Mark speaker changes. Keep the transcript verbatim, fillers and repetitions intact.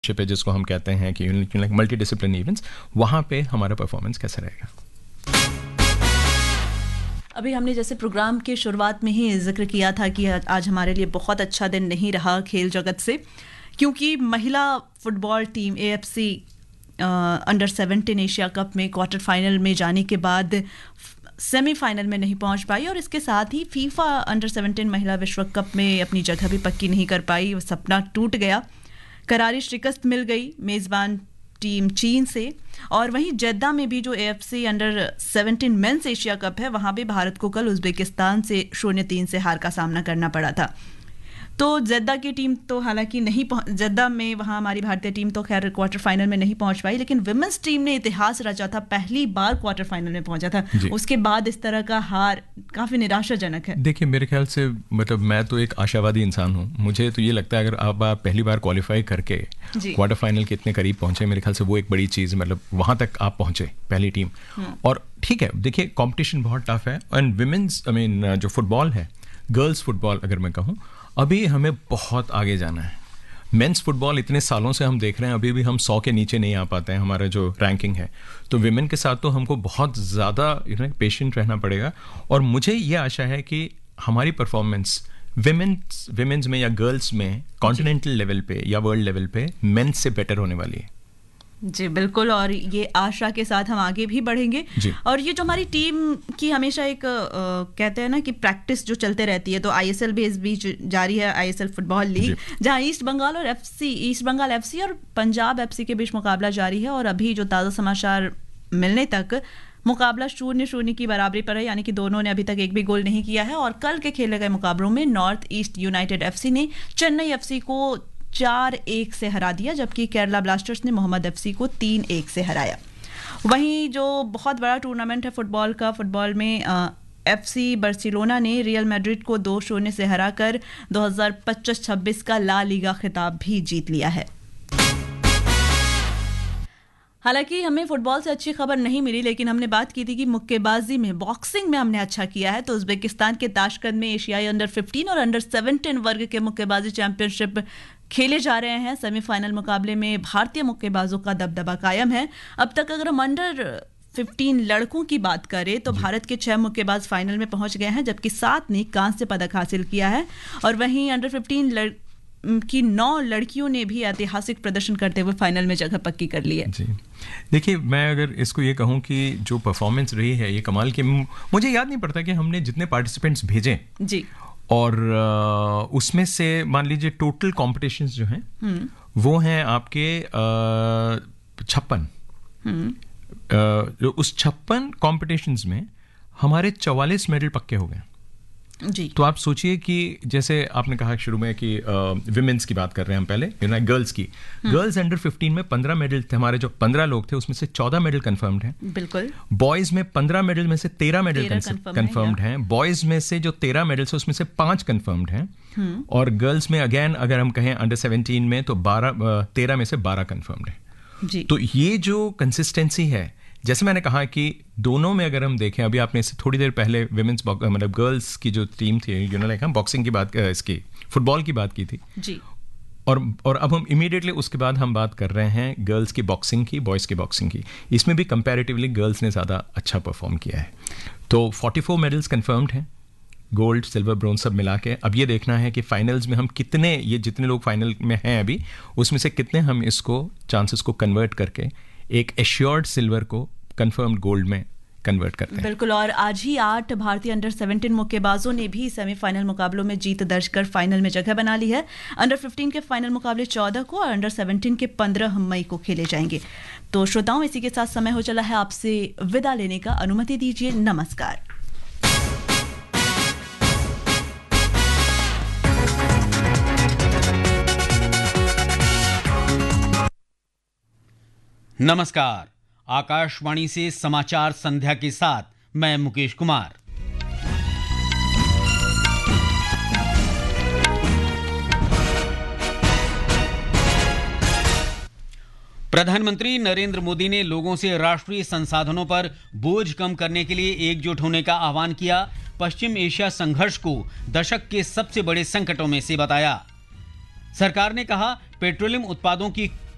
Speaker 1: पे जिसको हम कहते हैं कि लाइक मल्टी डिसिप्लिन इवेंट्स, वहाँ पे हमारा परफॉर्मेंस कैसा रहेगा।
Speaker 2: अभी हमने जैसे प्रोग्राम के शुरुआत में ही जिक्र किया था कि आज हमारे लिए बहुत अच्छा दिन नहीं रहा खेल जगत से, क्योंकि महिला football team AFC under seventeen Asia cup में क्वार्टर फाइनल में जाने के बाद सेमीफाइनल में नहीं पहुंच पाई, और इसके साथ ही फीफा अंडर सेवेंटीन महिला विश्व कप में अपनी जगह भी पक्की नहीं कर पाई। सपना टूट गया, करारी शिकस्त मिल गई मेज़बान टीम चीन से। और वहीं जेद्दा में भी जो AFC under seventeen mains Asia cup है, वहां भी भारत को कल उज़्बेकिस्तान से शून्य तीन से हार का सामना करना पड़ा था। तो जेद्दा की टीम तो हालांकि नहीं जेद्दा में वहां हमारी भारतीय टीम तो खैर क्वार्टर फाइनल में नहीं पहुंच पाई, लेकिन विमेंस टीम ने इतिहास रचा था, पहली बार क्वार्टर फाइनल में पहुंचा था। उसके बाद इस तरह का हार काफी निराशाजनक है।
Speaker 1: देखिए, मेरे ख्याल से मतलब मैं तो एक आशावादी इंसान हूं, मुझे तो ये लगता है अगर आप, आप पहली बार क्वालिफाई करके क्वार्टर फाइनल के इतने करीब पहुंचे, मेरे ख्याल से वो एक बड़ी चीज, मतलब वहां तक आप पहुंचे पहली टीम। और ठीक है, देखिए कॉम्पिटिशन बहुत टफ है, एंड विमेंस आई मीन जो फुटबॉल है, गर्ल्स फुटबॉल अगर मैं कहूँ, अभी हमें बहुत आगे जाना है। मेंस फुटबॉल इतने सालों से हम देख रहे हैं, अभी भी हम सौ के नीचे नहीं आ पाते हैं, हमारा जो रैंकिंग है। तो विमेन के साथ तो हमको बहुत ज़्यादा यू नो पेशेंट रहना पड़ेगा, और मुझे ये आशा है कि हमारी परफॉर्मेंस विमेंस विमेंस में या गर्ल्स में कॉन्टिनेंटल लेवल पे या वर्ल्ड लेवल पे मेंस से बेटर होने वाली है।
Speaker 2: जी बिल्कुल, और ये आशा के साथ हम आगे भी बढ़ेंगे। और ये जो हमारी टीम की हमेशा एक आ, कहते हैं ना कि प्रैक्टिस जो चलते रहती है, तो आईएसएल भी इस बीच जारी है, आईएसएल फुटबॉल लीग, जहां ईस्ट बंगाल और एफसी ईस्ट बंगाल एफसी और पंजाब एफसी के बीच मुकाबला जारी है। और अभी जो ताज़ा समाचार मिलने तक मुकाबला शून्य शून्य की बराबरी पर है, यानी कि दोनों ने अभी तक एक भी गोल नहीं किया है। और कल के खेले गए मुकाबलों में नॉर्थ ईस्ट यूनाइटेड एफसी ने चेन्नई एफसी को चार एक से हरा दिया, जबकि केरला ब्लास्टर्स ने मोहम्मद एफसी को तीन एक से हराया। वहीं जो बहुत बड़ा टूर्नामेंट है फुटबॉल का, फुटबॉल में एफसी बार्सिलोना ने रियल मैड्रिड को दो शून्य से हराकर दो हज़ार पच्चीस छब्बीस का ला लीगा खिताब भी जीत लिया है। हालांकि हमें फुटबॉल से अच्छी खबर नहीं मिली, लेकिन हमने बात की थी कि मुक्केबाजी में, बॉक्सिंग में हमने अच्छा किया है। तो उज़्बेकिस्तान के ताशकंद में एशियाई अंडर फिफ्टीन और अंडर सेवेंटीन वर्ग के मुक्केबाजी चैंपियनशिप खेले जा रहे हैं। सेमीफाइनल मुकाबले में भारतीय मुक्केबाजों का दबदबा कायम है। अब तक अगर हम अंडर फिफ्टीन लड़कों की बात करें तो भारत के छह मुक्केबाज फाइनल में पहुंच गए हैं, जबकि सात ने कांस्य पदक हासिल किया है। और वहीं अंडर फिफ्टीन लड़ की नौ लड़कियों ने भी ऐतिहासिक प्रदर्शन करते हुए फाइनल में जगह पक्की कर ली है।
Speaker 1: जी देखिए, मैं अगर इसको ये कहूँ कि जो परफॉर्मेंस रही है ये कमाल की, मुझे याद नहीं पड़ता कि हमने जितने पार्टिसिपेंट्स भेजे जी, और uh, उसमें से मान लीजिए टोटल कॉम्पिटिशन्स जो हैं वो हैं आपके छप्पन। uh, उस छप्पन कॉम्पिटिशन्स में हमारे चवालीस मेडल पक्के हो गए जी। तो आप सोचिए कि जैसे आपने कहा शुरू में कि विमेंस की बात कर रहे हैं हम, पहले यू नो गर्ल्स की, गर्ल्स अंडर फिफ्टीन में पंद्रह मेडल थे, हमारे जो पंद्रह लोग थे उसमें से चौदह मेडल कंफर्म्ड हैं। बिल्कुल। बॉयज में पंद्रह मेडल में से तेरह मेडल कंफर्म्ड हैं। बॉयज में से जो तेरह मेडल है उसमें से पांच कंफर्म्ड हैं। और गर्ल्स में अगेन अगर हम कहें अंडर सेवेंटीन में तो बारह तेरह में से बारह कंफर्म्ड है। तो ये जो कंसिस्टेंसी है, जैसे मैंने कहा कि दोनों में अगर हम देखें, अभी आपने इससे थोड़ी देर पहले विमेंस मतलब गर्ल्स की जो टीम थी, यू नो लाइक हम बॉक्सिंग की बात, इसकी फुटबॉल की बात की थी जी। और और अब हम इमीडिएटली उसके बाद हम बात कर रहे हैं गर्ल्स की बॉक्सिंग की, बॉयज़ की बॉक्सिंग की। इसमें भी कंपैरेटिवली गर्ल्स ने ज़्यादा अच्छा परफॉर्म किया है। तो चौवालीस मेडल्स कंफर्म्ड हैं, गोल्ड सिल्वर ब्रोंज सब मिला के। अब ये देखना है कि फाइनल्स में हम कितने, ये जितने लोग फाइनल में हैं अभी, उसमें से कितने हम इसको चांसेस को कन्वर्ट करके एक एश्योर्ड सिल्वर को कंफर्म्ड गोल्ड में कन्वर्ट करते हैं।
Speaker 2: बिल्कुल। और आज ही आठ भारतीय अंडर सेवेंटीन मुक्केबाजों ने भी सेमीफाइनल मुकाबलों में जीत दर्ज कर फाइनल में जगह बना ली है। अंडर फिफ्टीन के फाइनल मुकाबले चौदह को और अंडर सेवेंटीन के पंद्रह मई को खेले जाएंगे। तो श्रोताओं, इसी के साथ समय हो चला है आपसे विदा लेने का, अनुमति दीजिए। नमस्कार।
Speaker 3: नमस्कार। आकाशवाणी से समाचार संध्या के साथ मैं मुकेश कुमार। प्रधानमंत्री नरेंद्र मोदी ने लोगों से राष्ट्रीय संसाधनों पर बोझ कम करने के लिए एकजुट होने का आह्वान किया। पश्चिम एशिया संघर्ष को दशक के सबसे बड़े संकटों में से बताया। सरकार ने कहा, पेट्रोलियम उत्पादों की